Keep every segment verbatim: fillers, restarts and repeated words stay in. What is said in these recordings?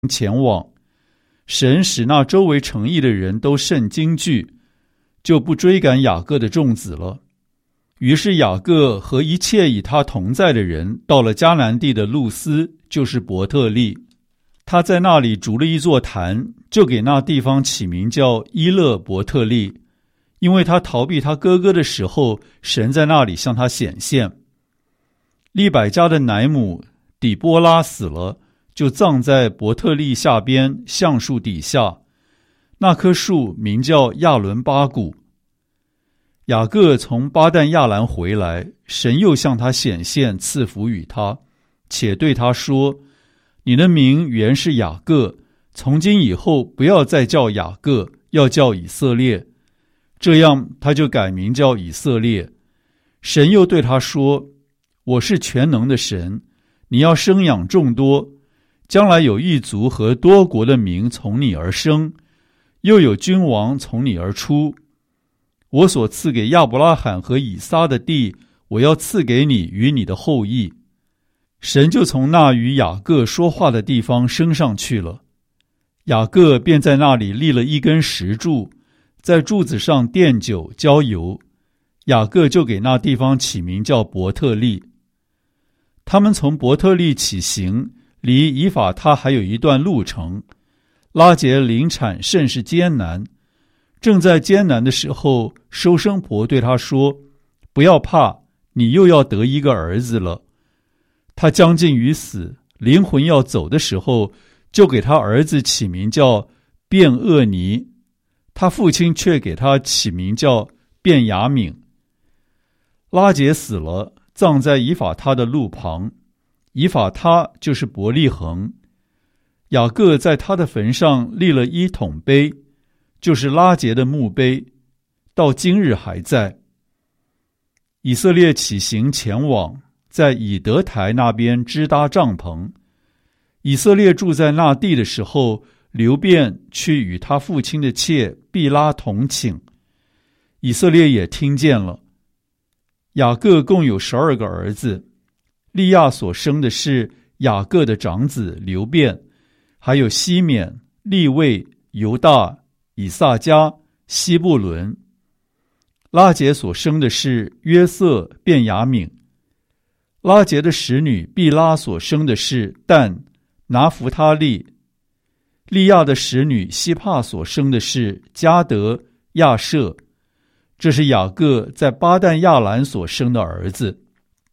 前往。神使那周围城邑的人都甚惊惧，就不追赶雅各的众子了。于是雅各和一切与他同在的人到了迦南地的路斯，就是伯特利。他在那里筑了一座坛，就给那地方起名叫伊勒伯特利，因为他逃避他哥哥的时候，神在那里向他显现。利百加的奶母底波拉死了，就葬在伯特利下边橡树底下，那棵树名叫亚伦巴谷。雅各从巴旦亚兰回来，神又向他显现，赐福与他，且对他说：你的名原是雅各，从今以后不要再叫雅各，要叫以色列。这样他就改名叫以色列。神又对他说：我是全能的神，你要生养众多，将来有一族和多国的民从你而生，又有君王从你而出。我所赐给亚伯拉罕和以撒的地，我要赐给你与你的后裔。神就从那与雅各说话的地方升上去了。雅各便在那里立了一根石柱，在柱子上奠酒浇油。雅各就给那地方起名叫伯特利。他们从伯特利起行，离以法他还有一段路程。拉结临产甚是艰难，正在艰难的时候，收生婆对他说：不要怕，你又要得一个儿子了。他将近于死，灵魂要走的时候，就给他儿子起名叫便厄尼，他父亲却给他起名叫便雅悯。拉结死了，葬在以法他的路旁，以法他就是伯利恒。雅各在他的坟上立了一桶碑，就是拉结的墓碑，到今日还在。以色列起行前往，在以德台那边支搭帐篷。以色列住在那地的时候，流便去与他父亲的妾毕拉同寝，以色列也听见了。雅各共有十二个儿子，利亚所生的是雅各的长子流便，还有西缅、利未、犹大、以萨迦、西布伦。拉结所生的是约瑟、便雅悯。拉结的使女毕拉所生的是但、拿弗他利。利亚的使女希帕所生的是迦得、亚舍。这是雅各在巴旦亚兰所生的儿子。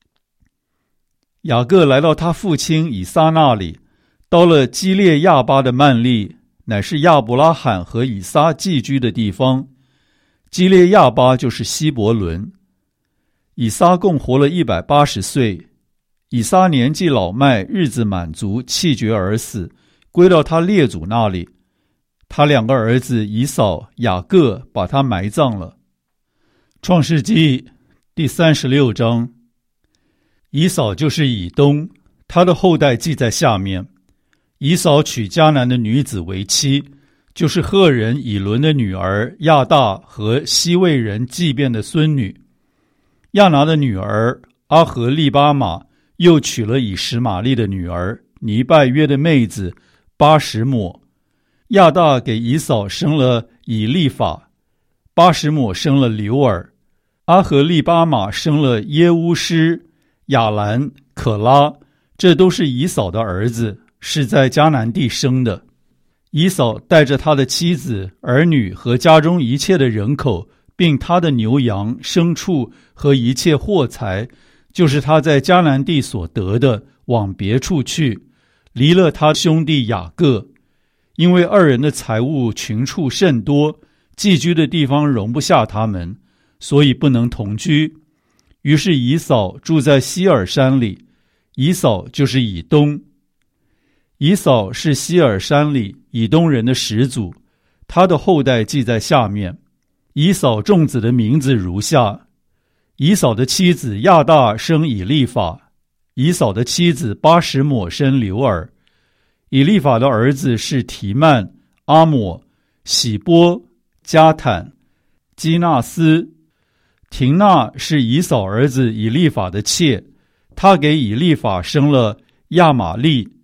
雅各来到他父亲以撒那里，到了基列亚巴的曼利，乃是亚伯拉罕和以撒寄居的地方。基列亚巴就是希伯伦。以撒共活了一百八十岁。以撒年纪老迈，日子满足，气绝而死，归到他列祖那里。他两个儿子以扫、雅各把他埋葬了。创世纪第三十六章。以扫就是以东，他的后代记在下面。以扫娶迦南的女子为妻，就是赫人以伦的女儿亚大和西魏人祭便的孙女。亚拿的女儿阿和利巴玛又娶了以实玛利的女儿尼拜约的妹子巴什抹。亚大给以扫生了以利法，巴什抹生了流尔，阿和利巴玛生了耶乌施、亚兰、可拉，这都是以扫的儿子，是在迦南地生的。以扫带着他的妻子、儿女和家中一切的人口，并他的牛羊、牲畜和一切货财，就是他在迦南地所得的，往别处去，离了他兄弟雅各。因为二人的财物群畜甚多，寄居的地方容不下他们，所以不能同居。于是以扫住在希尔山里，以扫就是以东。以扫是希尔山里以东人的始祖，他的后代记在下面。以扫众子的名字如下：以扫的妻子亚大生以利法，以扫的妻子巴什抹生流尔。以利法的儿子是提曼、阿抹、喜波、加坦、基纳斯。廷娜是以扫儿子以利法的妾，他给以利法生了亚玛利。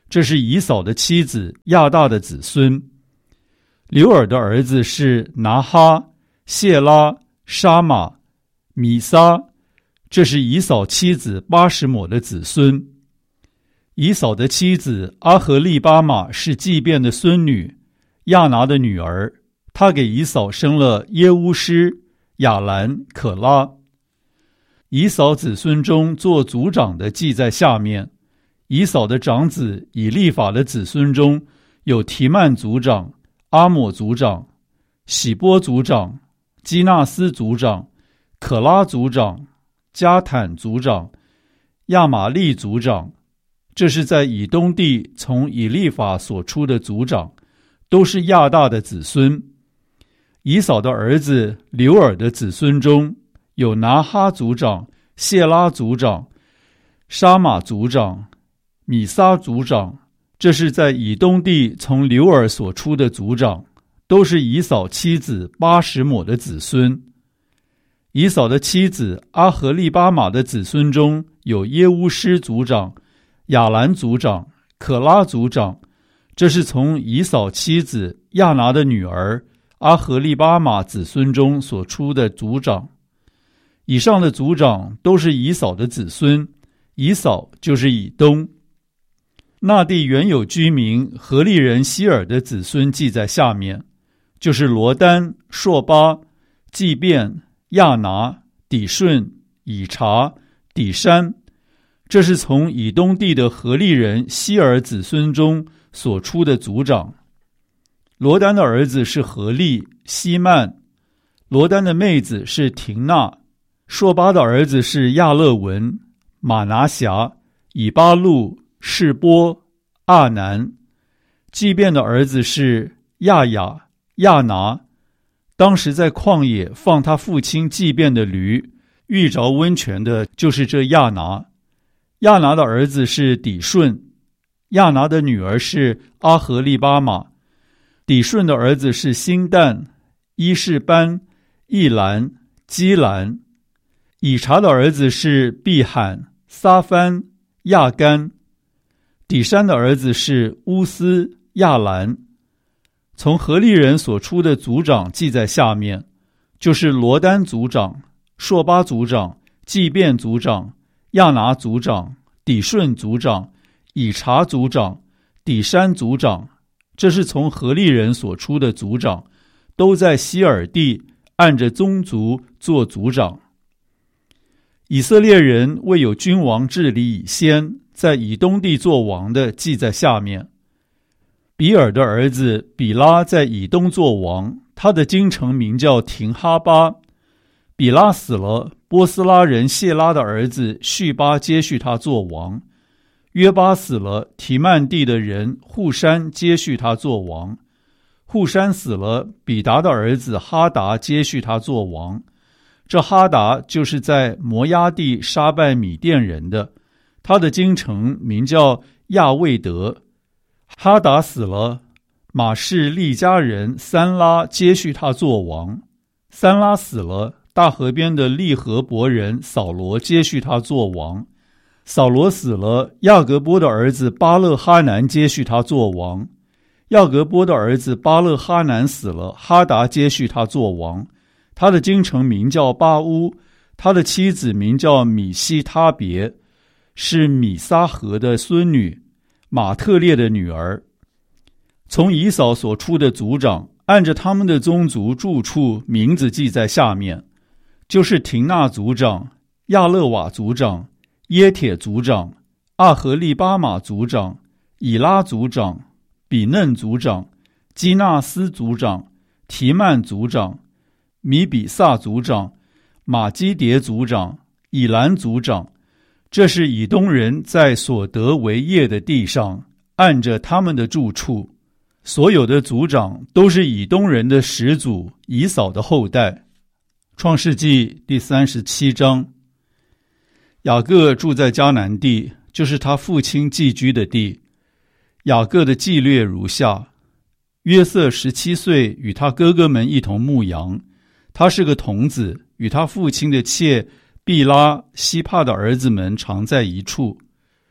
这是以扫的妻子亚大的子孙。流珥的儿子是拿哈、谢拉、沙玛、米撒，这是以扫妻子巴什抹的子孙。以扫的妻子阿何利巴玛是祭便的孙女，亚拿的女儿，她给以扫生了耶乌施、亚兰、可拉。以扫子孙中做族长的记在下面。以扫的长子以利法的子孙中有提曼族长、阿抹族长、喜波族长、基纳斯族长、可拉族长、加坦族长、亚玛利族长，这是在以东地从以利法所出的族长，都是亚大的子孙。以扫的儿子流珥的子孙中有拿哈族长、谢拉族长、沙玛族长、米撒族长，这是在以东地从流珥所出的族长，都是以扫妻子巴什抹的子孙。以扫的妻子阿何利巴玛的子孙中有耶乌施族长、亚兰族长、可拉族长，这是从以扫妻子亚拿的女儿阿何利巴玛子孙中所出的族长。以上的族长都是以扫的子孙，以扫就是以东。那地原有居民何利人希尔的子孙记在下面，就是罗丹、朔巴、祭便、亚拿、底顺、以查、底山，这是从以东地的何利人希尔子孙中所出的族长。罗丹的儿子是何利、希曼，罗丹的妹子是廷娜，朔巴的儿子是亚勒文、马拿辖、以巴路、示波、阿南，祭便的儿子是亚雅、亚拿。当时在旷野放他父亲祭便的驴，遇着温泉的就是这亚拿。亚拿的儿子是底顺，亚拿的女儿是阿何利巴玛。底顺的儿子是辛旦、伊士班、易兰、基兰。以查的儿子是毕罕、撒番、亚干。底山的儿子是乌斯、亚兰。从何利人所出的族长记在下面，就是罗丹族长、朔巴族长、祭便族长、亚拿族长、底顺族长、以查族长、底山族长，这是从何利人所出的族长，都在希尔地按着宗族做族长。以色列人未有君王治理以先，在以东地做王的记在下面。比尔的儿子比拉在以东做王，他的京城名叫廷哈巴。比拉死了，波斯拉人谢拉的儿子叙巴接续他做王。约巴死了，提曼地的人户山接续他做王。户山死了，比达的儿子哈达接续他做王。这哈达就是在摩押地杀败米甸人的，他的京城名叫亚卫德。哈达死了，马士利家人三拉接续他做王。三拉死了，大河边的利和伯人扫罗接续他做王。扫罗死了，亚革波的儿子巴勒哈南接续他做王。亚革波的儿子巴勒哈南死了，哈达接续他做王。他的京城名叫巴乌，他的妻子名叫米西他别，是米撒河的孙女，马特列的女儿。从以扫所出的族长，按着他们的宗族住处名字记在下面，就是廷纳族长、亚勒瓦族长、耶铁族长、阿何利巴马族长、以拉族长、比嫩族长、基纳斯族长、提曼族长、米比萨族长、马基迭族长、以兰族长。这是以东人在所得为业的地上，按着他们的住处。所有的族长都是以东人的始祖以扫的后代。创世纪第三十七章。雅各住在迦南地，就是他父亲寄居的地。雅各的纪略如下：约瑟十七岁，与他哥哥们一同牧羊，他是个童子，与他父亲的妾毕拉、希帕的儿子们常在一处。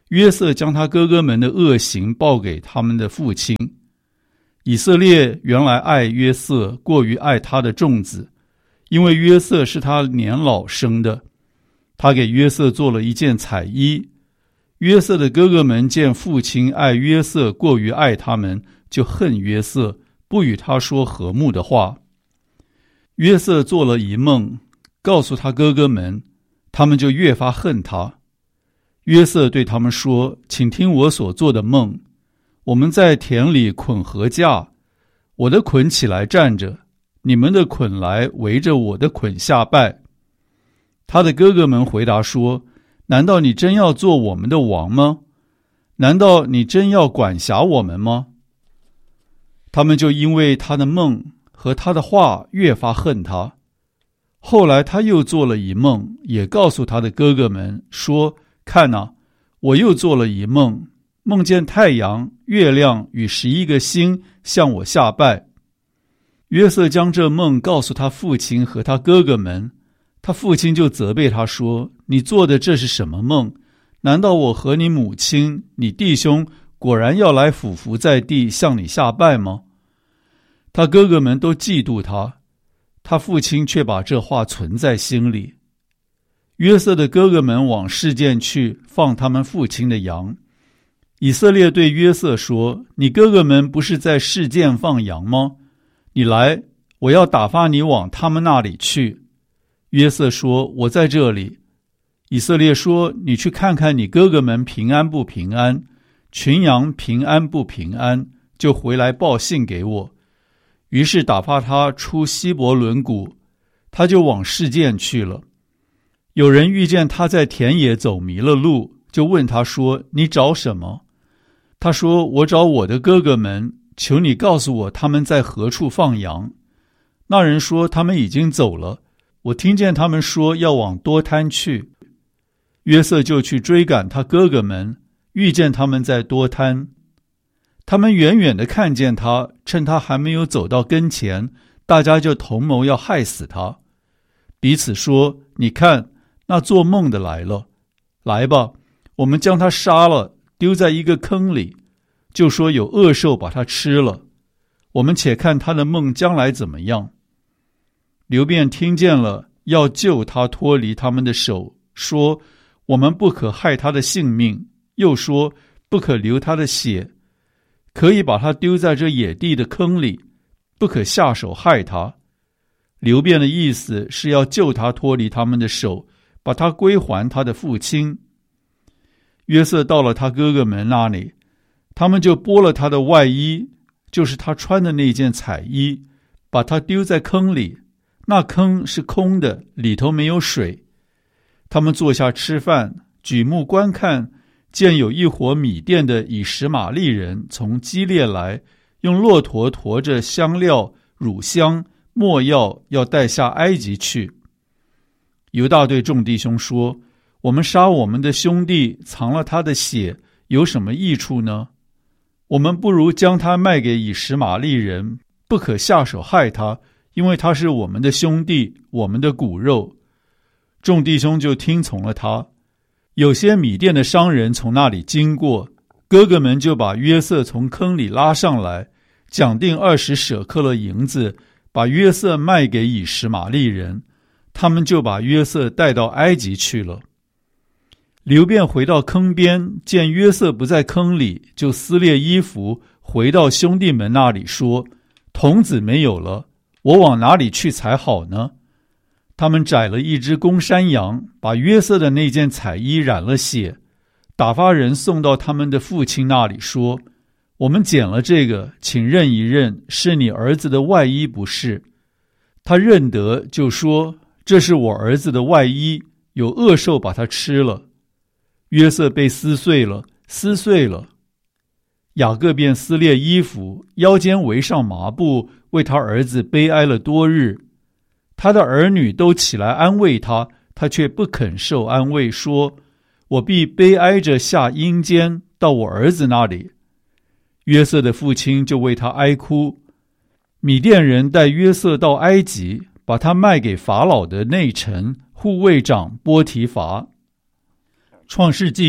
约瑟将他哥哥们的恶行报给他们的父亲。以色列原来爱约瑟过于爱他的众子，因为约瑟是他年老生的。他给约瑟做了一件彩衣。约瑟的哥哥们见父亲爱约瑟过于爱他们，就恨约瑟，不与他说和睦的话。约瑟做了一梦，告诉他哥哥们，他们就越发恨他。约瑟对他们说，请听我所做的梦。我们在田里捆禾架，我的捆起来站着，你们的捆来围着我的捆下拜。他的哥哥们回答说，难道你真要做我们的王吗？难道你真要管辖我们吗？他们就因为他的梦和他的话越发恨他。后来他又做了一梦，也告诉他的哥哥们说，看哪，我又做了一梦，梦见太阳、月亮与十一个星向我下拜。约瑟将这梦告诉他父亲和他哥哥们，他父亲就责备他说，你做的这是什么梦？难道我和你母亲、你弟兄果然要来俯伏在地向你下拜吗？他哥哥们都嫉妒他，他父亲却把这话存在心里。约瑟的哥哥们往示剑去，放他们父亲的羊。以色列对约瑟说，你哥哥们不是在示剑放羊吗？你来，我要打发你往他们那里去。约瑟说，我在这里。以色列说，你去看看你哥哥们平安不平安，群羊平安不平安，就回来报信给我。于是打发他出希伯伦谷，他就往示剑去了。有人遇见他在田野走迷了路，就问他说，你找什么？他说，我找我的哥哥们，求你告诉我他们在何处放羊。那人说，他们已经走了，我听见他们说要往多滩去。约瑟就去追赶他哥哥们，遇见他们在多滩。他们远远地看见他，趁他还没有走到跟前，大家就同谋要害死他，彼此说，你看，那做梦的来了，来吧，我们将他杀了，丢在一个坑里，就说有恶兽把他吃了，我们且看他的梦将来怎么样。流便听见了，要救他脱离他们的手，说，我们不可害他的性命，又说，不可流他的血，可以把他丢在这野地的坑里，不可下手害他。流便的意思是要救他脱离他们的手，把他归还他的父亲。约瑟到了他哥哥们那里，他们就剥了他的外衣，就是他穿的那件彩衣，把他丢在坑里，那坑是空的，里头没有水。他们坐下吃饭，举目观看，见有一伙米甸的以实玛利人从基列来，用骆驼驮着香料、乳香、没药，要带下埃及去。犹大对众弟兄说，我们杀我们的兄弟，藏了他的血，有什么益处呢？我们不如将他卖给以实玛利人，不可下手害他，因为他是我们的兄弟，我们的骨肉。众弟兄就听从了他。有些米甸的商人从那里经过，哥哥们就把约瑟从坑里拉上来，讲定二十舍克勒银子，把约瑟卖给以实玛利人，他们就把约瑟带到埃及去了。流便回到坑边，见约瑟不在坑里，就撕裂衣服，回到兄弟们那里说，童子没有了，我往哪里去才好呢？他们宰了一只公山羊，把约瑟的那件彩衣染了血，打发人送到他们的父亲那里说，我们捡了这个，请认一认，是你儿子的外衣不是？他认得，就说，这是我儿子的外衣，有恶兽把它吃了。约瑟被撕碎了，撕碎了。雅各便撕裂衣服，腰间围上麻布，为他儿子悲哀了多日。他的儿女都起来安慰他，他却不肯受安慰，说，我必悲哀着下阴间，到我儿子那里。约瑟的父亲就为他哀哭。米甸人带约瑟到埃及，把他卖给法老的内臣护卫长波提乏。创世纪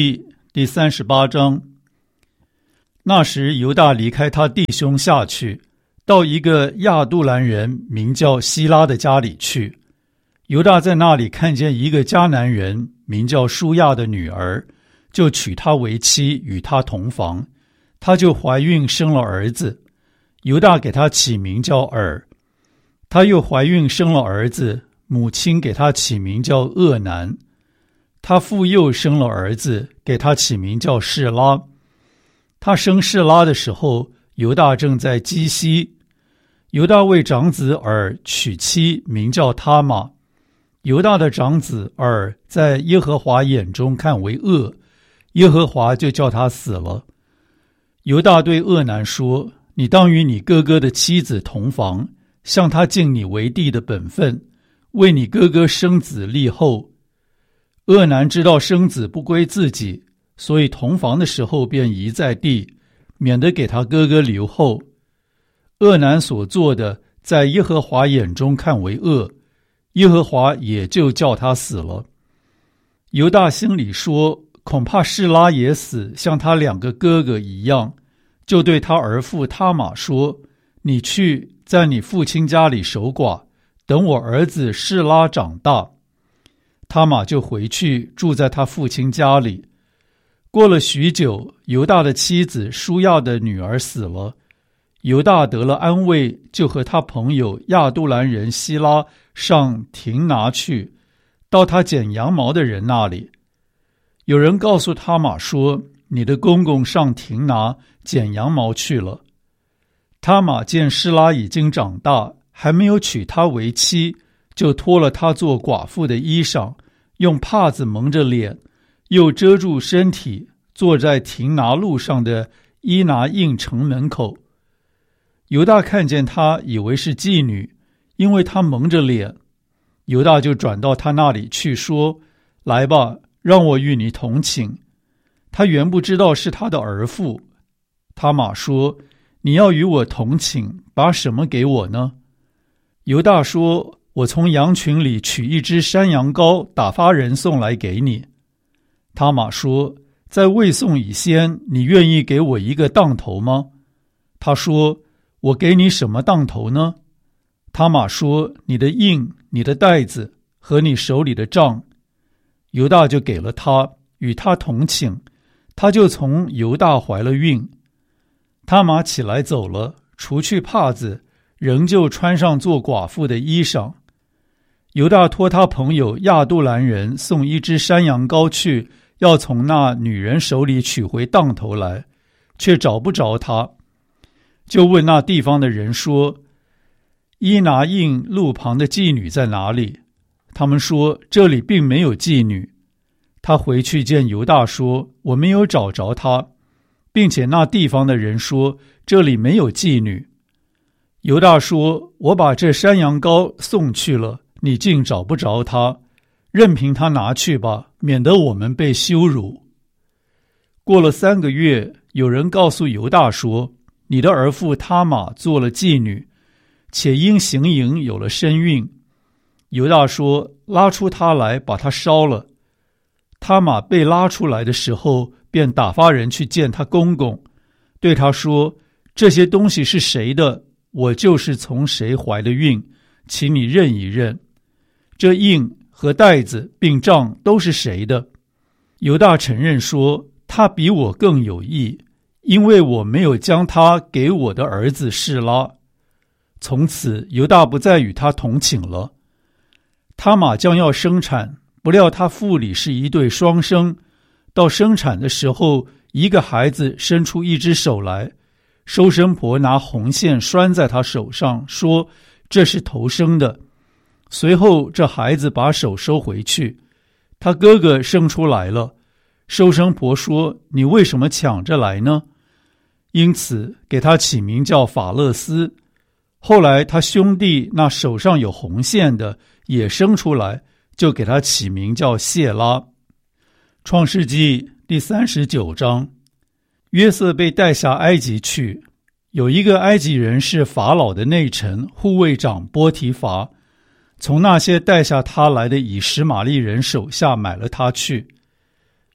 第三十八章。那时犹大离开他弟兄下去，到一个亚杜兰人名叫希拉的家里去。犹大在那里看见一个迦南人名叫舒亚的女儿，就娶她为妻，与她同房。她就怀孕生了儿子，犹大给她起名叫尔。她又怀孕生了儿子，母亲给她起名叫厄南。她父又生了儿子，给他起名叫示拉。他生示拉的时候，犹大正在基西。犹大为长子尔娶妻，名叫他玛。犹大的长子尔在耶和华眼中看为恶，耶和华就叫他死了。犹大对厄南说：你当与你哥哥的妻子同房，向他尽你为弟的本分，为你哥哥生子立后。厄南知道生子不归自己，所以同房的时候便移在地，免得给他哥哥留后。厄南所做的，在耶和华眼中看为恶，耶和华也就叫他死了。犹大心里说：恐怕示拉也死，像他两个哥哥一样，就对他儿父他玛说：你去在你父亲家里守寡，等我儿子示拉长大。他玛就回去住在他父亲家里。过了许久，犹大的妻子舒亚的女儿死了，犹大得了安慰，就和他朋友亚杜兰人希拉上亭拿去，到他剪羊毛的人那里。有人告诉他玛说：你的公公上亭拿剪羊毛去了。他玛见示拉已经长大，还没有娶她为妻，就脱了她做寡妇的衣裳，用帕子蒙着脸，又遮住身体，坐在亭拿路上的伊拿印城门口。犹大看见她，以为是妓女，因为她蒙着脸。犹大就转到她那里去，说：来吧，让我与你同寝。他原不知道是他的儿妇。他玛说：你要与我同寝，把什么给我呢？犹大说：我从羊群里取一只山羊羔，打发人送来给你。他玛说：在未送以先，你愿意给我一个当头吗？他说：我给你什么当头呢？他玛说：你的印、你的带子和你手里的杖。犹大就给了他，与他同寝，他就从犹大怀了孕。他玛起来走了，除去帕子，仍旧穿上做寡妇的衣裳。犹大托他朋友亚杜兰人送一只山羊羔去，要从那女人手里取回当头来，却找不着他，就问那地方的人说：伊拿印路旁的妓女在哪里？他们说：这里并没有妓女。他回去见犹大说：我没有找着她，并且那地方的人说：这里没有妓女。犹大说：我把这山羊羔送去了，你竟找不着他，任凭他拿去吧，免得我们被羞辱。过了三个月，有人告诉犹大说：你的儿妇他玛做了妓女，且因行淫有了身孕。犹大说：拉出他来，把他烧了。他玛被拉出来的时候，便打发人去见他公公，对他说：这些东西是谁的？我就是从谁怀的孕，请你认一认。这印和带子并杖都是谁的？犹大承认说：他比我更有义，因为我没有将他给我的儿子示拉。从此犹大不再与他同寝了。他玛将要生产，不料他腹里是一对双生，到生产的时候，一个孩子伸出一只手来，收生婆拿红线拴在他手上，说：这是头生的。随后这孩子把手收回去。他哥哥生出来了，收生婆说：你为什么抢着来呢？因此给他起名叫法勒斯。后来他兄弟那手上有红线的也生出来，就给他起名叫谢拉。创世纪第三十九章。约瑟被带下埃及去，有一个埃及人是法老的内臣护卫长波提乏，从那些带下他来的以实玛利人手下买了他去。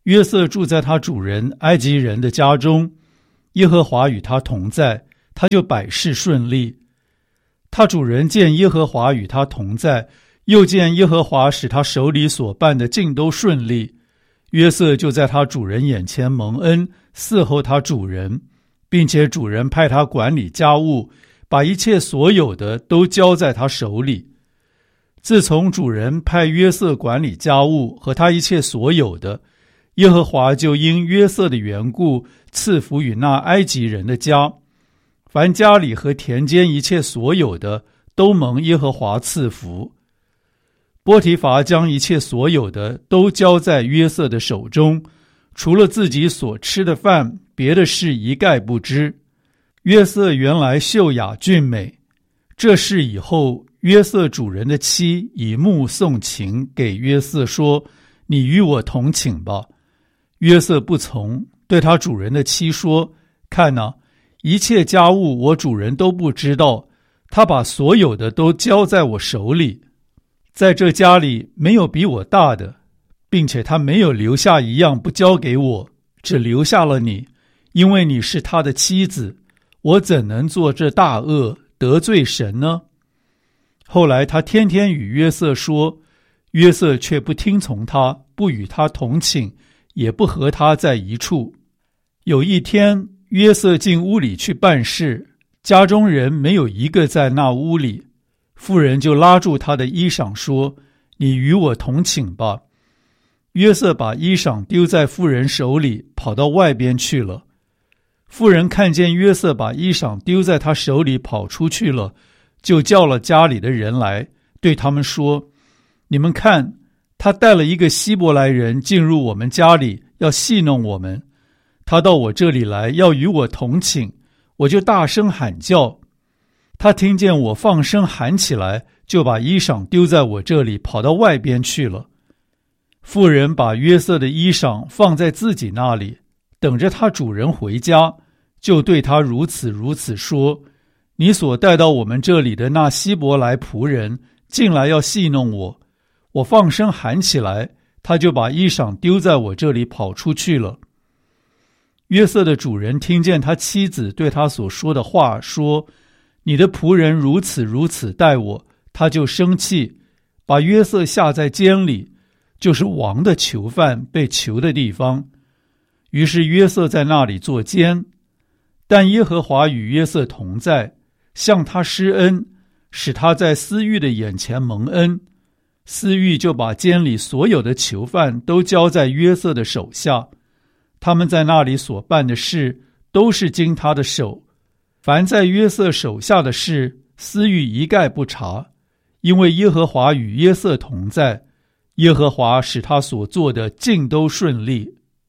约瑟住在他主人埃及人的家中，耶和华与他同在，他就百事顺利。他主人见耶和华与他同在，又见耶和华使他手里所办的尽都顺利，约瑟就在他主人眼前蒙恩，伺候他主人，并且主人派他管理家务，把一切所有的都交在他手里。自从主人派约瑟管理家务和他一切所有的，耶和华就因约瑟的缘故赐福与那埃及人的家，凡家里和田间一切所有的都蒙耶和华赐福。波提乏将一切所有的都交在约瑟的手中，除了自己所吃的饭，别的事一概不知。约瑟原来秀雅俊美，这事以后，约瑟主人的妻以目送情给约瑟说：“你与我同寝吧。”约瑟不从，对他主人的妻说：“看哪，一切家务我主人都不知道，他把所有的都交在我手里。在这家里没有比我大的，并且他没有留下一样不交给我，只留下了你，因为你是他的妻子。我怎能做这大恶，得罪神呢？”后来他天天与约瑟说，约瑟却不听从他，不与他同寝，也不和他在一处。有一天，约瑟进屋里去办事，家中人没有一个在那屋里。妇人就拉住他的衣裳说：“你与我同寝吧。”约瑟把衣裳丢在妇人手里，跑到外边去了。妇人看见约瑟把衣裳丢在他手里跑出去了，就叫了家里的人来，对他们说：“你们看，他带了一个希伯来人进入我们家里，要戏弄我们。他到我这里来，要与我同寝，我就大声喊叫。他听见我放声喊起来，就把衣裳丢在我这里，跑到外边去了。”妇人把约瑟的衣裳放在自己那里，等着他主人回家，就对他如此如此说：“你所带到我们这里的那希伯来仆人进来要戏弄我，我放声喊起来，他就把衣裳丢在我这里跑出去了。”约瑟的主人听见他妻子对他所说的话，说：“你的仆人如此如此待我。”他就生气，把约瑟下在监里，就是王的囚犯被囚的地方。于是约瑟在那里做监。但耶和华与约瑟同在，向他施恩，使他在司狱的眼前蒙恩。司狱就把监里所有的囚犯都交在约瑟的手下，他们在那里所办的事都是经他的手。凡在约瑟手下的事，司狱一概不查，因为耶和华与约瑟同在，耶和华使他所做的尽都顺利。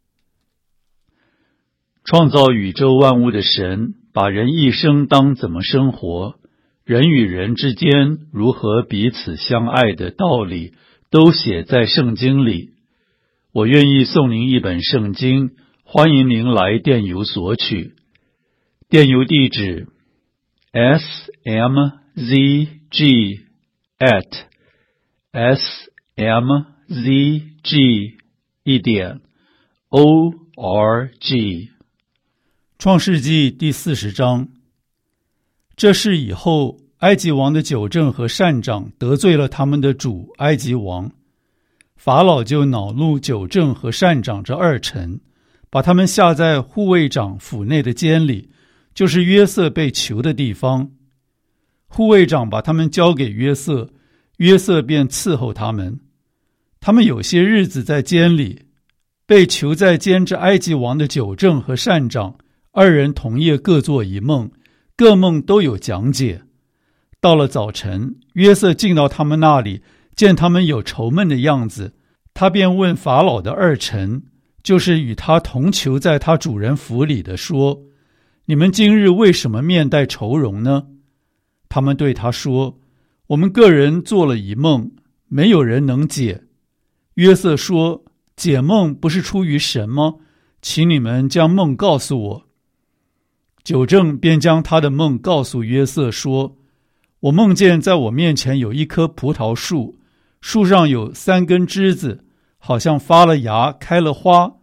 创造宇宙万物的神，把人一生当怎么生活，人与人之间如何彼此相爱的道理，都写在圣经里。我愿意送您一本圣经，欢迎您来电邮索取。电邮地址 s m z g at s m z g 一点 o r g。创世纪第四十章。这事以后，埃及王的酒政和膳长得罪了他们的主埃及王，法老就恼怒酒政和膳长这二臣，把他们下在护卫长府内的监里，就是约瑟被囚的地方。护卫长把他们交给约瑟，约瑟便伺候他们。他们有些日子在监里，被囚在监之埃及王的酒政和膳长二人同夜各做一梦，各梦都有讲解。到了早晨，约瑟进到他们那里，见他们有愁闷的样子，他便问法老的二臣，就是与他同囚在他主人府里的，说：“你们今日为什么面带愁容呢？”他们对他说：“我们个人做了一梦，没有人能解。”约瑟说：“解梦不是出于神吗？请你们将梦告诉我。”酒政便将他的梦告诉约瑟，说：“我梦见在我面前有一棵葡萄树，树上有三根枝子，好像发了芽，开了花，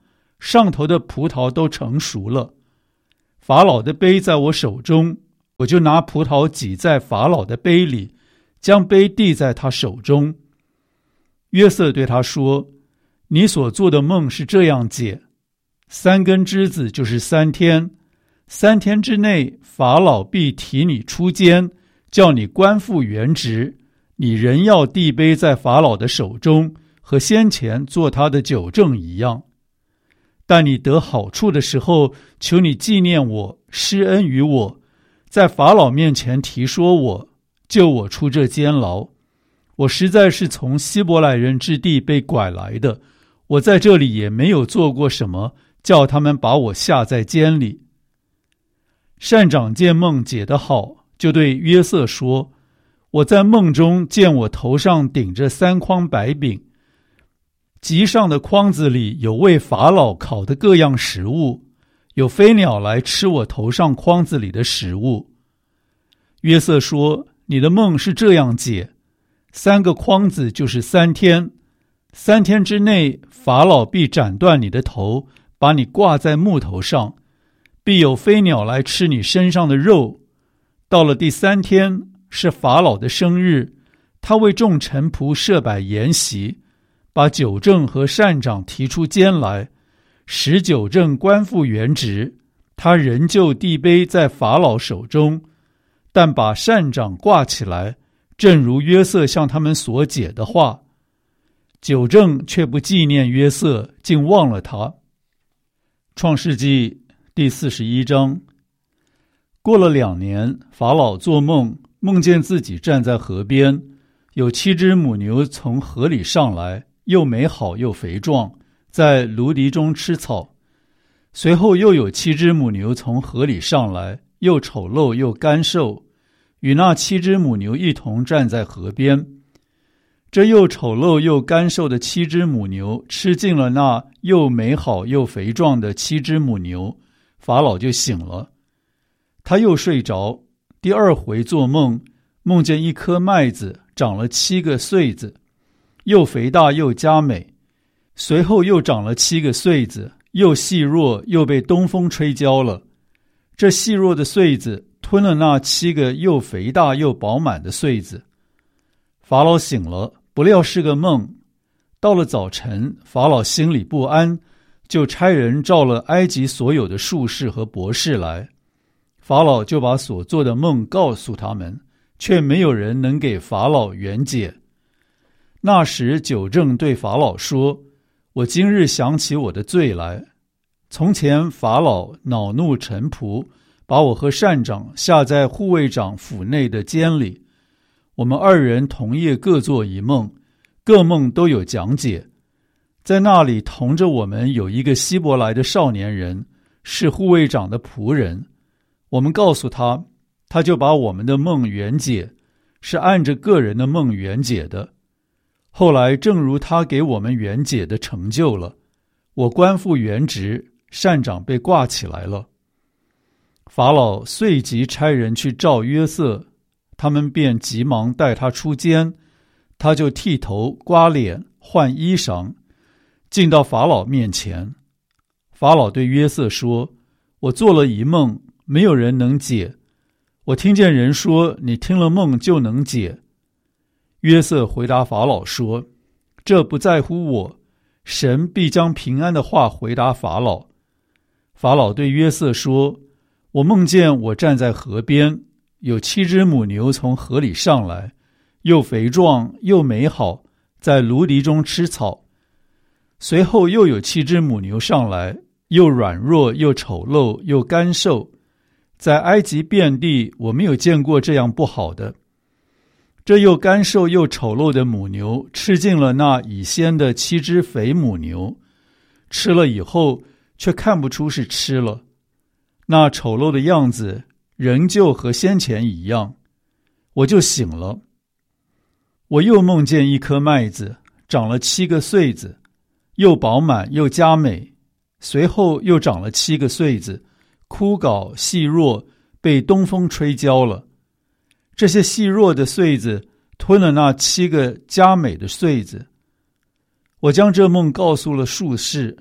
上头的葡萄都成熟了。法老的杯在我手中，我就拿葡萄挤在法老的杯里，将杯递在他手中。约瑟对他说，你所做的梦是这样解，三根枝子就是三天，三天之内法老必提你出监，叫你官复原职，你仍要递杯在法老的手中，和先前做他的酒政一样。但你得好处的时候，求你纪念我，施恩于我，在法老面前提说我，救我出这监牢。我实在是从希伯来人之地被拐来的，我在这里也没有做过什么，叫他们把我下在监里。善长见梦解得好，就对约瑟说，我在梦中见我头上顶着三筐白饼，极上的筐子里有为法老烤的各样食物，有飞鸟来吃我头上筐子里的食物。约瑟说，你的梦是这样解，三个筐子就是三天，三天之内法老必斩断你的头，把你挂在木头上，必有飞鸟来吃你身上的肉。到了第三天，是法老的生日，他为众臣仆设摆筵席，把酒政和善长提出监来，使酒政官复原职，他仍旧递杯在法老手中，但把善长挂起来，正如约瑟向他们所解的话。酒政却不纪念约瑟，竟忘了他。创世纪第四十一章。过了两年，法老做梦，梦见自己站在河边，有七只母牛从河里上来，又美好又肥壮，在芦荻中吃草。随后又有七只母牛从河里上来，又丑陋又干瘦，与那七只母牛一同站在河边。这又丑陋又干瘦的七只母牛吃尽了那又美好又肥壮的七只母牛，法老就醒了。他又睡着，第二回做梦，梦见一颗麦子长了七个穗子，又肥大又佳美。随后又长了七个穗子，又细弱，又被东风吹焦了。这细弱的穗子吞了那七个又肥大又饱满的穗子。法老醒了，不料是个梦。到了早晨，法老心里不安，就差人召了埃及所有的术士和博士来。法老就把所做的梦告诉他们，却没有人能给法老圆解。那时酒政对法老说，我今日想起我的罪来。从前法老恼怒臣仆，把我和善长下在护卫长府内的监里。我们二人同夜各做一梦，各梦都有讲解。在那里同着我们有一个希伯来的少年人，是护卫长的仆人。我们告诉他，他就把我们的梦圆解，是按着个人的梦圆解的。后来正如他给我们圆解的成就了，我官复原职，善长被挂起来了。法老遂即差人去召约瑟，他们便急忙带他出监，他就剃头刮脸换衣裳，进到法老面前。法老对约瑟说，我做了一梦，没有人能解。我听见人说，你听了梦就能解。约瑟回答法老说，这不在乎我，神必将平安的话回答法老。法老对约瑟说，我梦见我站在河边，有七只母牛从河里上来，又肥壮又美好，在芦荻中吃草。随后又有七只母牛上来，又软弱又丑陋又干瘦，在埃及遍地我没有见过这样不好的。这又干瘦又丑陋的母牛吃尽了那已先的七只肥母牛，吃了以后却看不出是吃了，那丑陋的样子仍旧和先前一样。我就醒了。我又梦见一颗麦子长了七个穗子，又饱满又佳美。随后又长了七个穗子，枯槁细弱，被东风吹焦了。这些细弱的穗子吞了那七个佳美的穗子。我将这梦告诉了术士，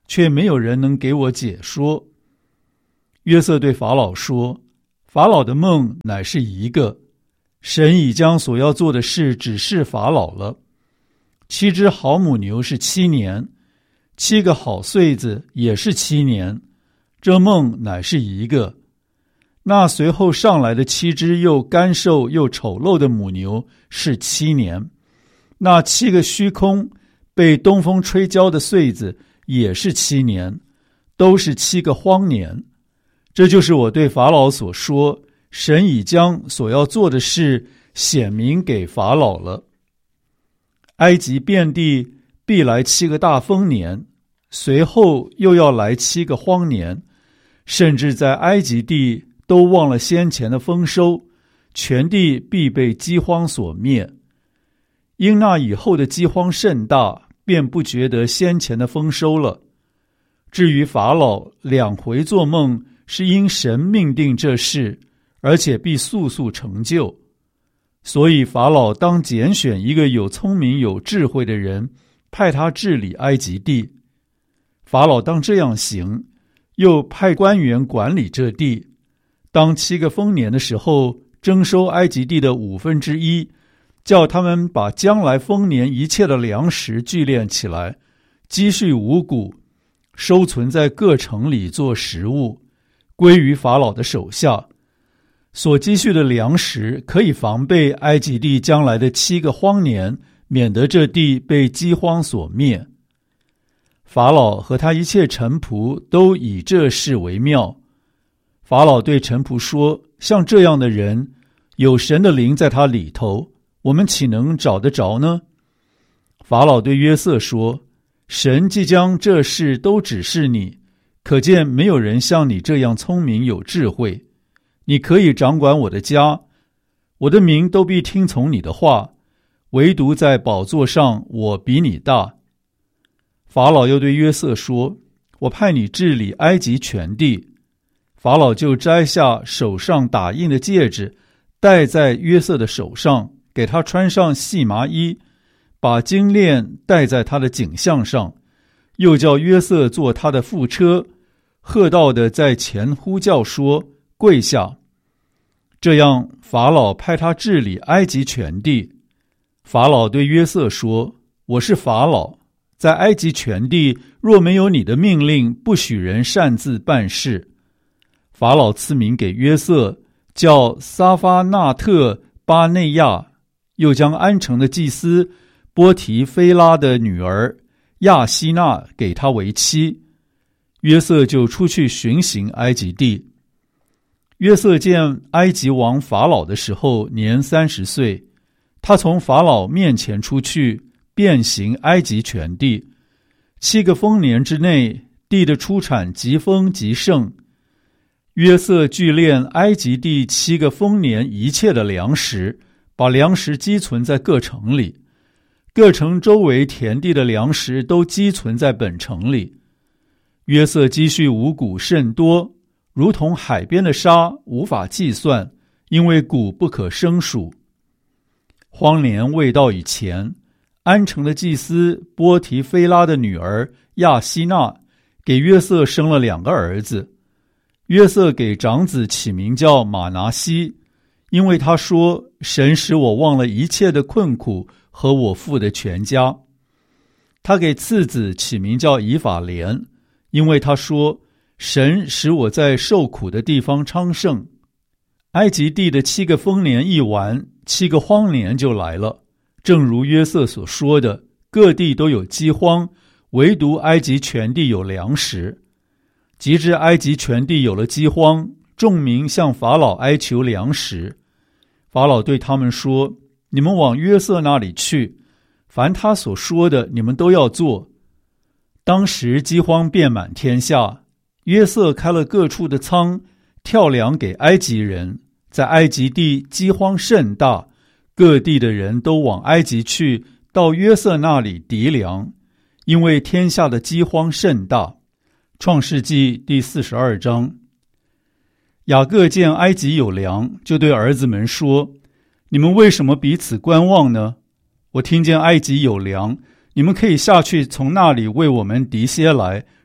却没有人能给我解说。约瑟对法老说，法老的梦乃是一个，神已将所要做的事指示法老了。七只好母牛是七年，七个好穗子也是七年，这梦乃是一个。那随后上来的七只又干瘦又丑陋的母牛是七年，那七个虚空被东风吹焦的穗子也是七年，都是七个荒年。这就是我对法老所说，神已将所要做的事显明给法老了。埃及遍地必来七个大丰年，随后又要来七个荒年，甚至在埃及地都忘了先前的丰收，全地必被饥荒所灭。因那以后的饥荒甚大，便不觉得先前的丰收了。至于法老两回做梦，是因神命定这事，而且必速速成就。所以法老当拣选一个有聪明有智慧的人，派他治理埃及地。法老当这样行，又派官员管理这地。当七个丰年的时候，征收埃及地的五分之一，叫他们把将来丰年一切的粮食聚敛起来，积蓄五谷，收存在各城里做食物，归于法老的手下。所积蓄的粮食可以防备埃及地将来的七个荒年，免得这地被饥荒所灭。法老和他一切臣仆都以这事为妙。法老对臣仆说，像这样的人，有神的灵在他里头，我们岂能找得着呢？法老对约瑟说，神既将这事都指示你，可见没有人像你这样聪明有智慧。你可以掌管我的家，我的民都必听从你的话，唯独在宝座上我比你大。法老又对约瑟说，我派你治理埃及全地。法老就摘下手上打印的戒指，戴在约瑟的手上，给他穿上细麻衣，把金链戴在他的颈项上，又叫约瑟坐他的副车，喝道的在前呼叫说，跪下。这样法老派他治理埃及全地。法老对约瑟说，我是法老，在埃及全地若没有你的命令，不许人擅自办事。法老赐名给约瑟，叫撒发纳特巴内亚，又将安城的祭司波提菲拉的女儿亚希娜给他为妻。约瑟就出去巡行埃及地。约瑟见埃及王法老的时候年三十岁，他从法老面前出去，遍行埃及全地。七个丰年之内，地的出产极丰极盛。约瑟聚敛埃及地七个丰年一切的粮食，把粮食积存在各城里，各城周围田地的粮食都积存在本城里。约瑟积蓄五谷甚多，如同海边的沙，无法计算，因为谷不可胜数。荒年未到以前，安城的祭司波提菲拉的女儿亚希娜给约瑟生了两个儿子。约瑟给长子起名叫马拿西，因为他说，神使我忘了一切的困苦和我父的全家。他给次子起名叫以法莲，因为他说，神使我在受苦的地方昌盛。埃及地的七个丰年一完，七个荒年就来了，正如约瑟所说的，各地都有饥荒，唯独埃及全地有粮食。及至埃及全地有了饥荒，众民向法老哀求粮食。法老对他们说，你们往约瑟那里去，凡他所说的，你们都要做。当时饥荒遍满天下，约瑟开了各处的仓，跳粮给埃及人。在埃及地饥荒甚大，各地的人都往埃及去，到约瑟那里籴粮，因为天下的饥荒甚大。创世纪第四十二章。雅各见埃及有粮，就对儿子们说，你们为什么彼此观望呢？我听见埃及有粮，你们可以下去从那里为我们籴些来，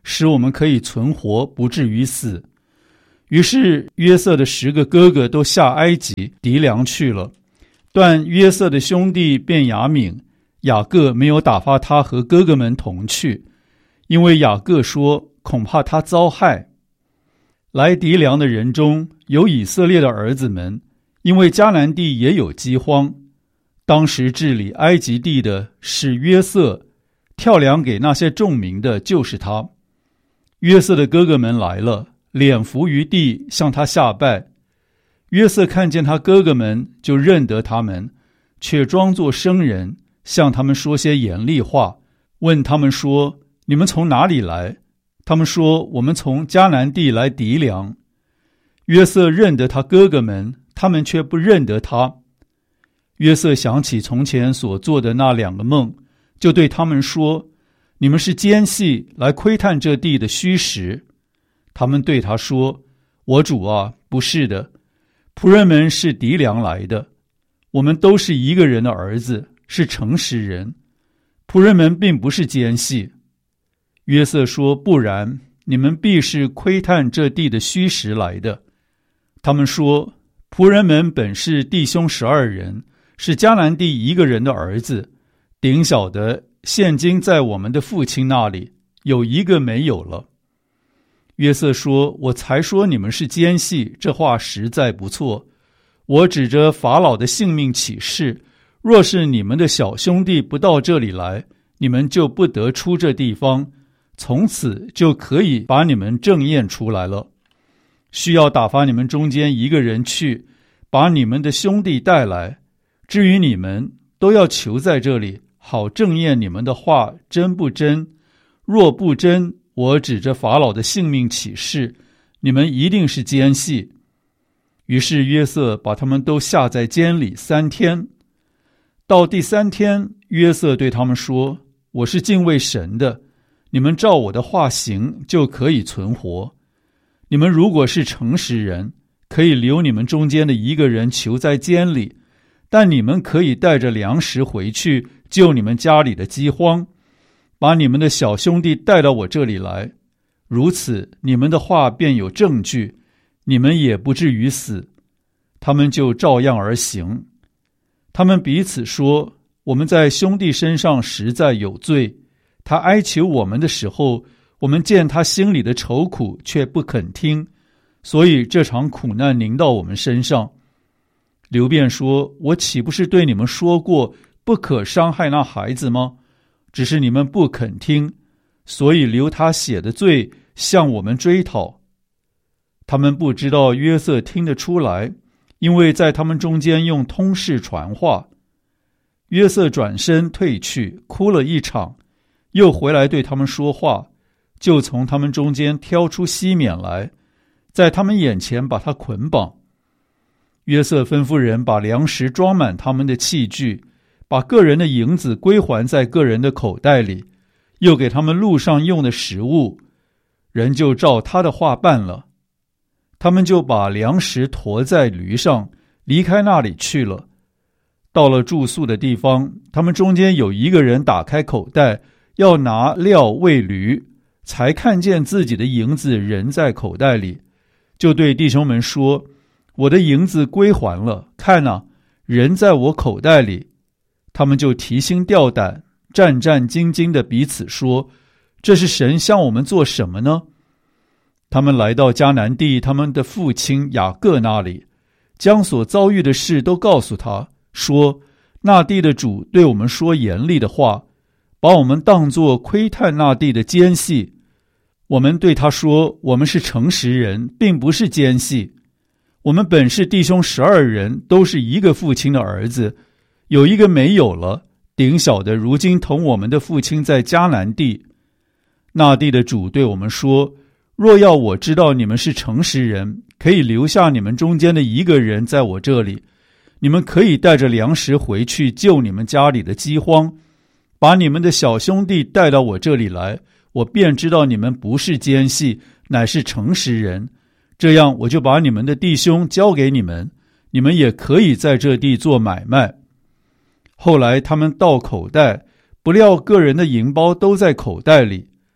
使我们可以存活，不至于死。于是约瑟的十个哥哥都下埃及籴粮去了，但约瑟的兄弟便雅悯，雅各没有打发他和哥哥们同去，因为雅各说恐怕他遭害。来籴粮的人中有以色列的儿子们，因为迦南地也有饥荒。当时治理埃及地的是约瑟，跳粮给那些众民的就是他。约瑟的哥哥们来了，脸伏于地，向他下拜。约瑟看见他哥哥们，就认得他们，却装作生人，向他们说些严厉话，问他们说：你们从哪里来？他们说：我们从迦南地来籴粮。约瑟认得他哥哥们，他们却不认得他。约瑟想起从前所做的那两个梦，就对他们说：你们是奸细，来窥探这地的虚实。他们对他说：我主啊，不是的，仆人们是籴粮来的，我们都是一个人的儿子，是诚实人，仆人们并不是奸细。约瑟说：不然，你们必是窥探这地的虚实来的。他们说：仆人们本是弟兄十二人，是迦南地一个人的儿子，顶小的现今在我们的父亲那里，有一个没有了。约瑟说：我才说你们是奸细，这话实在不错。我指着法老的性命起誓，若是你们的小兄弟不到这里来，你们就不得出这地方，从此就可以把你们正验出来了。需要打发你们中间一个人去，把你们的兄弟带来。至于你们，都要求在这里，好正验你们的话真不真。若不真，我指着法老的性命起誓，你们一定是奸细。于是约瑟把他们都下在监里三天。到第三天，约瑟对他们说：我是敬畏神的，你们照我的话行，就可以存活。你们如果是诚实人，可以留你们中间的一个人囚在监里，但你们可以带着粮食回去，救你们家里的饥荒，把你们的小兄弟带到我这里来，如此你们的话便有证据，你们也不至于死。他们就照样而行。他们彼此说：我们在兄弟身上实在有罪，他哀求我们的时候，我们见他心里的愁苦，却不肯听，所以这场苦难临到我们身上。流便说：我岂不是对你们说过，不可伤害那孩子吗？只是你们不肯听，所以流他血的罪向我们追讨。他们不知道约瑟听得出来，因为在他们中间用通事传话。约瑟转身退去，哭了一场，又回来对他们说话，就从他们中间挑出西缅来，在他们眼前把他捆绑。约瑟吩咐人把粮食装满他们的器具，把个人的银子归还在个人的口袋里，又给他们路上用的食物，人就照他的话办了。他们就把粮食驮在驴上，离开那里去了。到了住宿的地方，他们中间有一个人打开口袋，要拿料喂驴，才看见自己的银子仍在口袋里，就对弟兄们说：我的银子归还了，看啊，人在我口袋里。他们就提心吊胆，战战兢兢地彼此说：这是神向我们做什么呢？他们来到迦南地他们的父亲雅各那里，将所遭遇的事都告诉他，说：那地的主对我们说严厉的话，把我们当作窥探那地的奸细。我们对他说：我们是诚实人，并不是奸细。我们本是弟兄十二人，都是一个父亲的儿子，有一个没有了，顶小的如今同我们的父亲在迦南地。那地的主对我们说：若要我知道你们是诚实人，可以留下你们中间的一个人在我这里，你们可以带着粮食回去救你们家里的饥荒，把你们的小兄弟带到我这里来，我便知道你们不是奸细，乃是诚实人。这样我就把你们的弟兄交给你们，你们也可以在这地做买卖。后来他们倒口袋，不料个人的银包都在口袋里。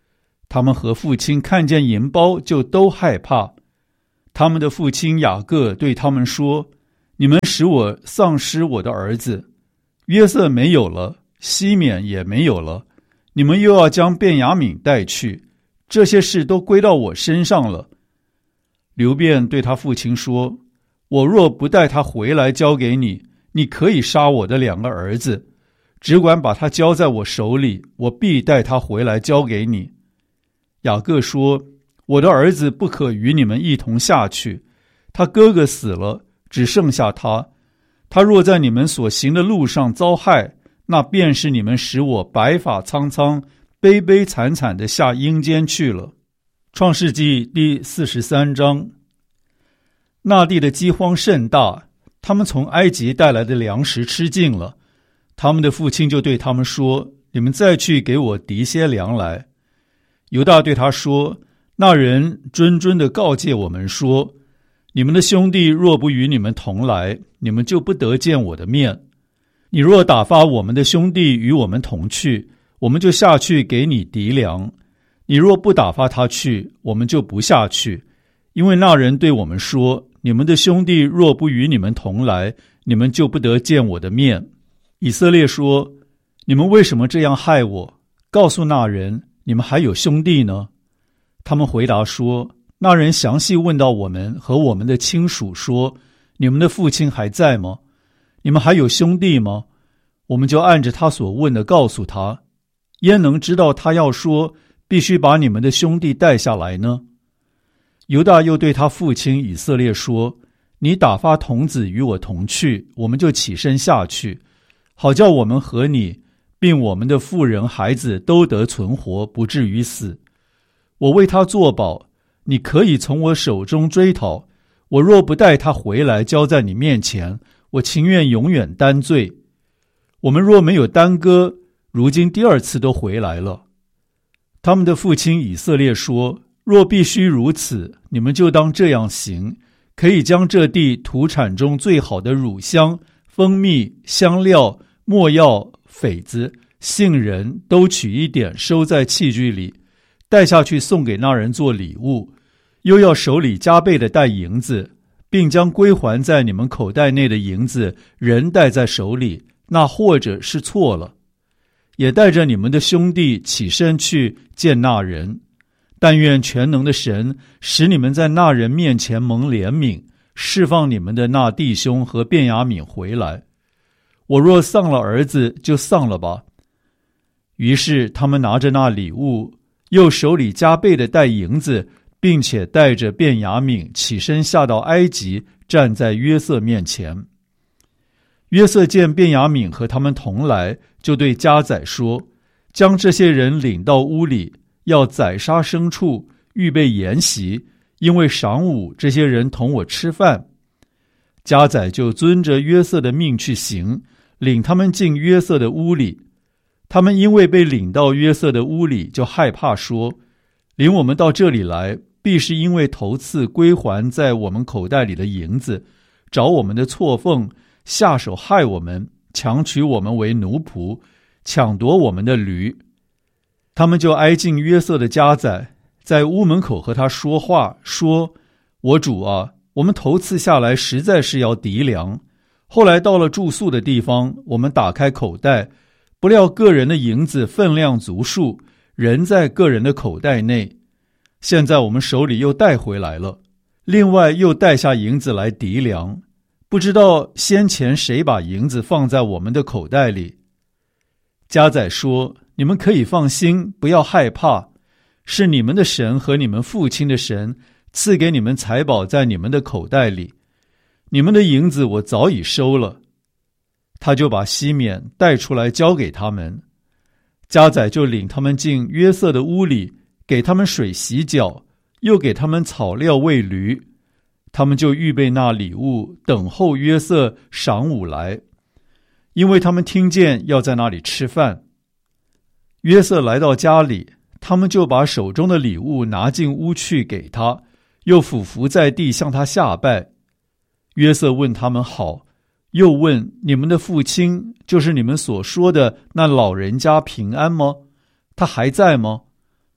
他们和父亲看见银包就都害怕。他们的父亲雅各对他们说：你们使我丧失我的儿子，约瑟没有了，西缅也没有了，你们又要将便雅悯带去，这些事都归到我身上了。流便对他父亲说：我若不带他回来交给你，你可以杀我的两个儿子，只管把他交在我手里，我必带他回来交给你。雅各说：我的儿子不可与你们一同下去，他哥哥死了，只剩下他，他若在你们所行的路上遭害，那便是你们使我白发苍苍、悲悲惨惨地下阴间去了。创世纪第四十三章。那地的饥荒甚大，他们从埃及带来的粮食吃尽了，他们的父亲就对他们说：你们再去给我籴些粮来。犹大对他说：那人谆谆地告诫我们说，你们的兄弟若不与你们同来，你们就不得见我的面。你若打发我们的兄弟与我们同去，我们就下去给你籴粮；你若不打发他去，我们就不下去。因为那人对我们说，你们的兄弟若不与你们同来，你们就不得见我的面。以色列说：你们为什么这样害我？告诉那人，你们还有兄弟呢？他们回答说：那人详细问到我们和我们的亲属说，你们的父亲还在吗？你们还有兄弟吗？我们就按着他所问的告诉他。焉能知道他要说必须把你们的兄弟带下来呢？犹大又对他父亲以色列说：你打发童子与我同去，我们就起身下去，好叫我们和你并我们的妇人孩子都得存活，不至于死。我为他作保，你可以从我手中追讨，我若不带他回来交在你面前，我情愿永远担罪。我们若没有耽搁，如今第二次都回来了。他们的父亲以色列说：若必须如此，你们就当这样行，可以将这地土产中最好的乳香、蜂蜜、香料、没药、榧子、杏仁都取一点，收在器具里，带下去送给那人做礼物，又要手里加倍的带银子，并将归还在你们口袋内的银子人带在手里，那或者是错了。也带着你们的兄弟起身去见那人。但愿全能的神使你们在那人面前蒙怜悯，释放你们的那弟兄和便雅悯回来。我若丧了儿子，就丧了吧。于是他们拿着那礼物，又手里加倍的带银子，并且带着便雅悯起身下到埃及，站在约瑟面前。约瑟见便雅悯和他们同来，就对家宰说：将这些人领到屋里，要宰杀牲畜，预备筵席，因为晌午这些人同我吃饭。家宰就遵着约瑟的命去行，领他们进约瑟的屋里。他们因为被领到约瑟的屋里，就害怕说：领我们到这里来，必是因为头次归还在我们口袋里的银子，找我们的错缝，下手害我们，强取我们为奴仆，抢夺我们的驴。他们就挨近约瑟的家宰，在屋门口和他说话，说：我主啊，我们头次下来实在是要籴粮，后来到了住宿的地方，我们打开口袋，不料个人的银子分量足数，人在个人的口袋内。现在我们手里又带回来了，另外又带下银子来籴粮，不知道先前谁把银子放在我们的口袋里。家宰说：你们可以放心，不要害怕，是你们的神和你们父亲的神赐给你们财宝在你们的口袋里，你们的银子我早已收了。他就把西缅带出来交给他们。家宰就领他们进约瑟的屋里，给他们水洗脚，又给他们草料喂驴。他们就预备那礼物，等候约瑟晌午来，因为他们听见要在那里吃饭。约瑟来到家里，他们就把手中的礼物拿进屋去给他，又俯伏在地向他下拜。约瑟问他们好，又问：你们的父亲，就是你们所说的那老人家平安吗？他还在吗？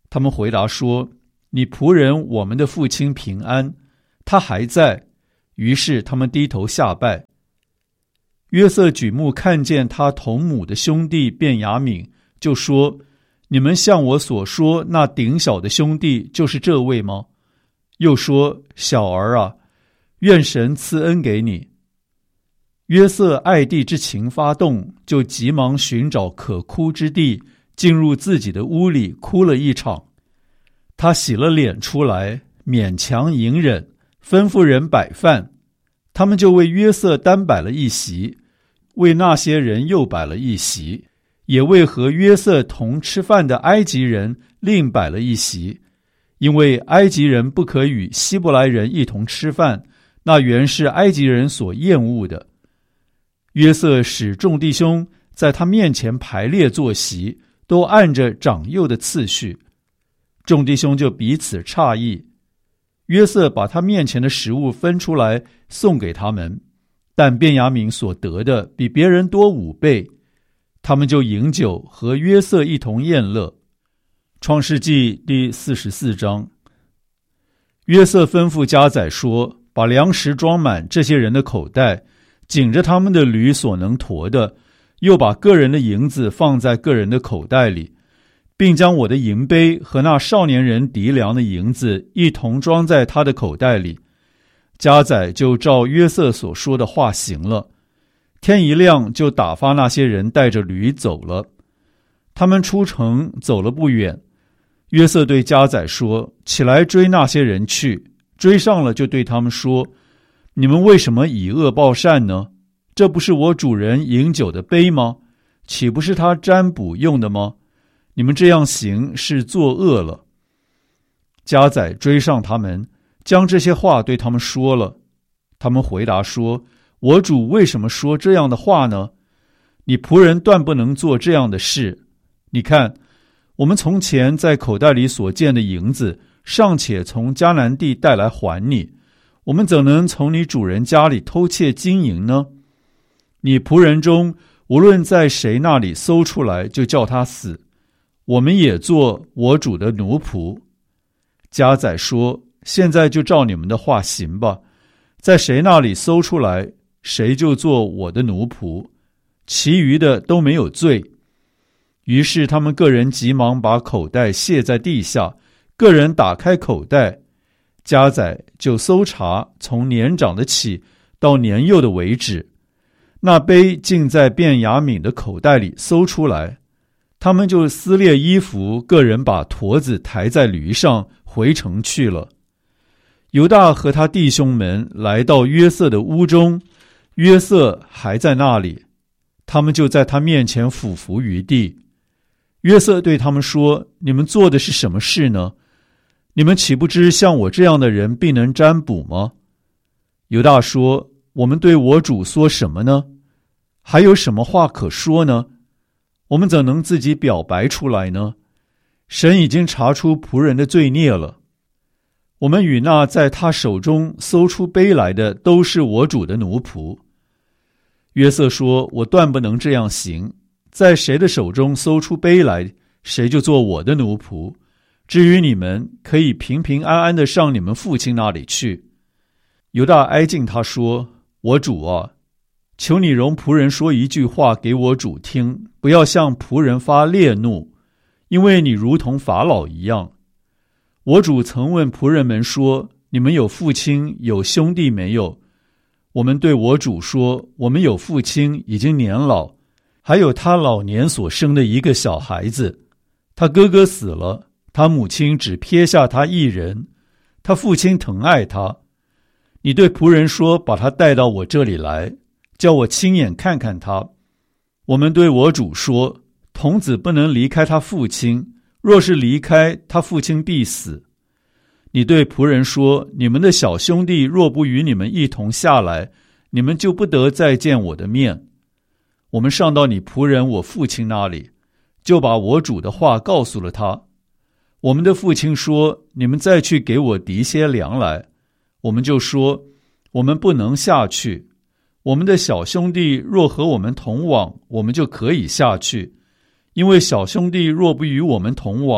他们回答说：你仆人我们的父亲平安，他还在。于是他们低头下拜。约瑟举目看见他同母的兄弟便雅悯，就说：你们向我所说那顶小的兄弟就是这位吗？又说：小儿啊，愿神赐恩给你。约瑟爱弟之情发动，就急忙寻找可哭之地，进入自己的屋里哭了一场。他洗了脸出来，勉强隐忍，吩咐人摆饭。他们就为约瑟单摆了一席，为那些人又摆了一席，也为和约瑟同吃饭的埃及人另摆了一席，因为埃及人不可与希伯来人一同吃饭，那原是埃及人所厌恶的。约瑟使众弟兄在他面前排列坐席，都按着长幼的次序。众弟兄就彼此诧异。约瑟把他面前的食物分出来送给他们，但便雅悯所得的比别人多五倍。他们就饮酒，和约瑟一同宴乐。创世纪第四十四章。约瑟吩咐家宰说：把粮食装满这些人的口袋，紧着他们的驴所能驮的，又把个人的银子放在个人的口袋里，并将我的银杯和那少年人籴粮的银子一同装在他的口袋里。家宰就照约瑟所说的话行了。天一亮，就打发那些人带着驴走了。他们出城走了不远，约瑟对家宰说：起来追那些人去。追上了，就对他们说：你们为什么以恶报善呢？这不是我主人饮酒的杯吗？岂不是他占卜用的吗？你们这样行是作恶了。家宰追上他们，将这些话对他们说了。他们回答说：我主为什么说这样的话呢？你仆人断不能做这样的事。你看，我们从前在口袋里所见的银子，尚且从迦南地带来还你，我们怎能从你主人家里偷窃金银呢？你仆人中无论在谁那里搜出来，就叫他死。我们也做我主的奴仆。家宰说：现在就照你们的话行吧，在谁那里搜出来，谁就做我的奴仆，其余的都没有罪。于是他们个人急忙把口袋卸在地下，个人打开口袋，家宰就搜查，从年长的起到年幼的为止。那杯竟在便雅悯的口袋里搜出来。他们就撕裂衣服，个人把驼子抬在驴上，回城去了。犹大和他弟兄们来到约瑟的屋中，约瑟还在那里，他们就在他面前俯伏于地。约瑟对他们说：你们做的是什么事呢？你们岂不知像我这样的人必能占卜吗？犹大说：我们对我主说什么呢？还有什么话可说呢？我们怎能自己表白出来呢？神已经查出仆人的罪孽了。我们与那在他手中搜出杯来的，都是我主的奴仆。约瑟说：我断不能这样行，在谁的手中搜出杯来，谁就做我的奴仆。至于你们，可以平平安安地上你们父亲那里去。犹大挨近他说：我主啊，求你容仆人说一句话给我主听，不要向仆人发烈怒，因为你如同法老一样。我主曾问仆人们说：你们有父亲有兄弟没有？我们对我主说：我们有父亲，已经年老，还有他老年所生的一个小孩子。他哥哥死了，他母亲只撇下他一人，他父亲疼爱他。你对仆人说：把他带到我这里来，叫我亲眼看看他。我们对我主说：童子不能离开他父亲，若是离开，他父亲必死。你对仆人说：你们的小兄弟若不与你们一同下来，你们就不得再见我的面。我们上到你仆人我父亲那里，就把我主的话告诉了他。我们的父亲说：你们再去给我籴些粮来。我们就说：我们不能下去。我们的小兄弟若和我们同往，我们就可以下去。因为小兄弟若不与我们同往，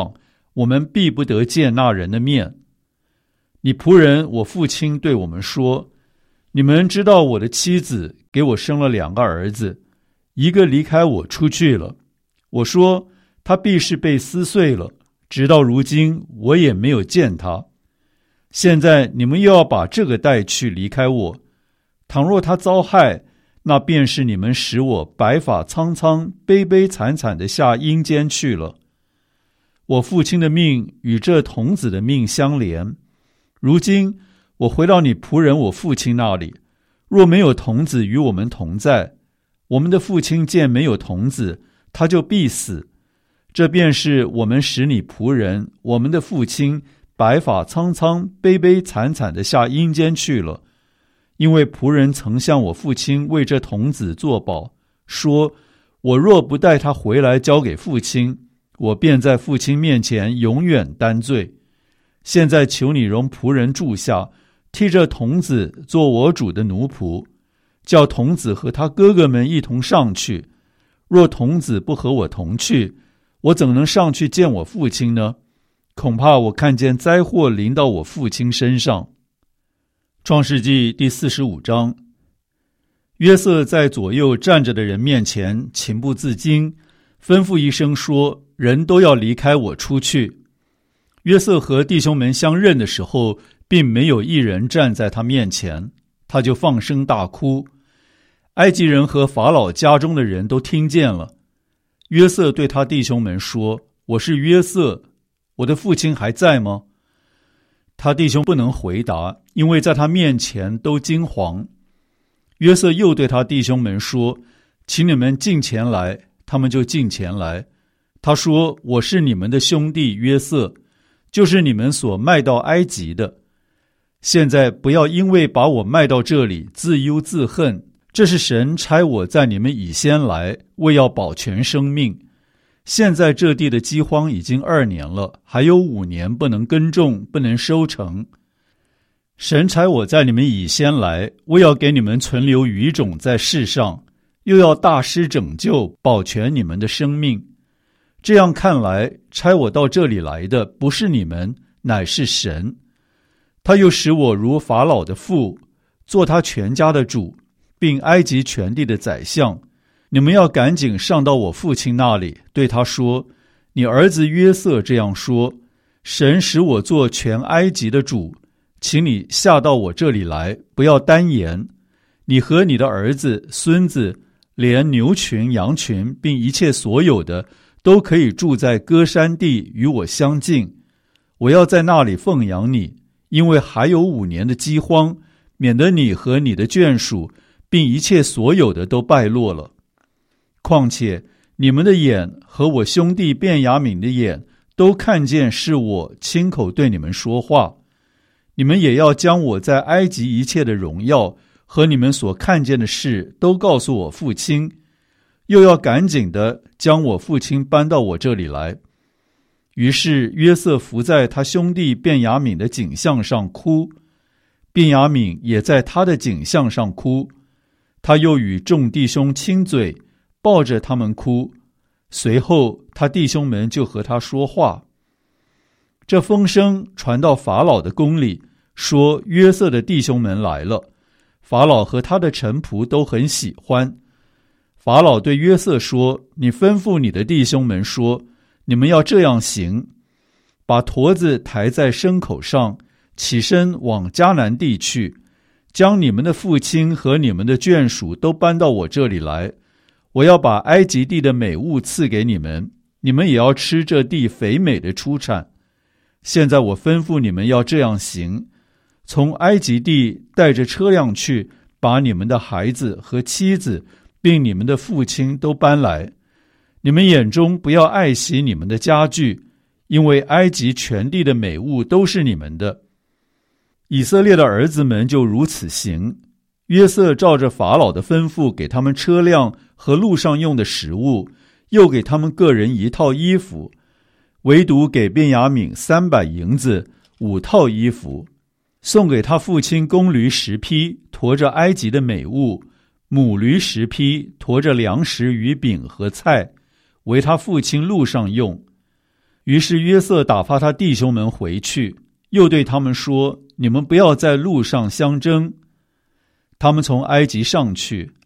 我们必不得见那人的面。你仆人我父亲对我们说，你们知道我的妻子给我生了两个儿子，一个离开我出去了。我说他必是被撕碎了，直到如今我也没有见他。现在你们又要把这个带去离开我，倘若他遭害，那便是你们使我白发苍苍、悲悲惨惨地下阴间去了。我父亲的命与这童子的命相连，如今我回到你仆人我父亲那里，若没有童子与我们同在，我们的父亲见没有童子，他就必死。这便是我们使你仆人我们的父亲白发苍苍、悲悲惨惨地下阴间去了。因为仆人曾向我父亲为这童子作保，说我若不带他回来交给父亲，我便在父亲面前永远担罪。现在求你容仆人住下，替这童子做我主的奴仆，叫童子和他哥哥们一同上去。若童子不和我同去，我怎能上去见我父亲呢？恐怕我看见灾祸临到我父亲身上。创世纪第四十五章，约瑟在左右站着的人面前情不自禁，吩咐一声说，人都要离开我出去。约瑟和弟兄们相认的时候，并没有一人站在他面前，他就放声大哭。埃及人和法老家中的人都听见了。约瑟对他弟兄们说，我是约瑟，我的父亲还在吗？他弟兄不能回答，因为在他面前都惊惶。约瑟又对他弟兄们说，请你们近前来，他们就近前来。他说，我是你们的兄弟约瑟，就是你们所卖到埃及的。现在不要因为把我卖到这里自忧自恨，这是神差我在你们以先来，为要保全生命。现在这地的饥荒已经二年了，还有五年不能耕种，不能收成。神差我在你们以先来，为要给你们存留余种在世上，又要大施拯救，保全你们的生命。这样看来，差我到这里来的不是你们，乃是神。他又使我如法老的父，做他全家的主，并埃及全地的宰相。你们要赶紧上到我父亲那里，对他说，你儿子约瑟这样说，神使我做全埃及的主，请你下到我这里来，不要单言。你和你的儿子、孙子，连牛群、羊群，并一切所有的，都可以住在歌珊地，与我相近。我要在那里奉养你，因为还有五年的饥荒，免得你和你的眷属，并一切所有的都败落了。况且你们的眼和我兄弟便雅悯的眼都看见是我亲口对你们说话，你们也要将我在埃及一切的荣耀和你们所看见的事都告诉我父亲，又要赶紧的将我父亲搬到我这里来。于是约瑟伏在他兄弟便雅悯的颈项上哭，便雅悯也在他的颈项上哭，他又与众弟兄亲嘴，抱着他们哭。随后他弟兄们就和他说话。这风声传到法老的宫里，说约瑟的弟兄们来了。法老和他的臣仆都很喜欢。法老对约瑟说，你吩咐你的弟兄们说，你们要这样行，把驼子抬在牲口上，起身往迦南地去，将你们的父亲和你们的眷属都搬到我这里来。我要把埃及地的美物赐给你们，你们也要吃这地肥美的出产。现在我吩咐你们要这样行，从埃及地带着车辆去，把你们的孩子和妻子并你们的父亲都搬来。你们眼中不要爱惜你们的家具，因为埃及全地的美物都是你们的。以色列的儿子们就如此行。约瑟照着法老的吩咐，给他们车辆和路上用的食物，又给他们个人一套衣服，唯独给便雅悯三百银子，五套衣服，送给他父亲公驴十匹，驮着埃及的美物，母驴十匹，驮着粮食与饼和菜，为他父亲路上用。 于是约瑟打发他弟兄们回去，又对他们说：你们不要在路上相争。他们从埃及上去，